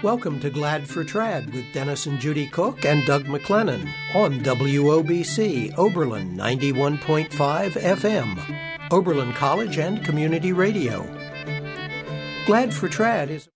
Welcome to Glad for Trad with Dennis and Judy Cook and Doug McLennan on WOBC, Oberlin 91.5 FM, Oberlin College and Community Radio. Glad for Trad is...